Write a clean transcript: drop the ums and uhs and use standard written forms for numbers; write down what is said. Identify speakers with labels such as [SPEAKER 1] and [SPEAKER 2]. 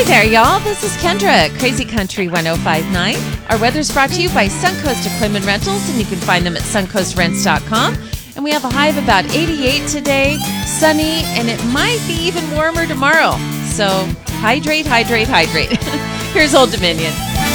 [SPEAKER 1] there, y'all. This is Kendra at Crazy Country 1059. Our weather's brought to you by Suncoast Equipment Rentals, and you can find them at suncoastrents.com. And we have a high of about 88 today, sunny, and it might be even warmer tomorrow. So hydrate, hydrate, hydrate. Here's Old Dominion.